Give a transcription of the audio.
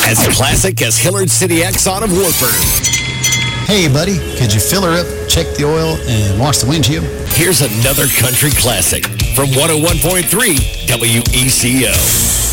as classic as Hillard City Exxon of Wartburg. Hey, buddy, could you fill her up, check the oil, and wash the windshield? Here's another country classic from 101.3 WECO.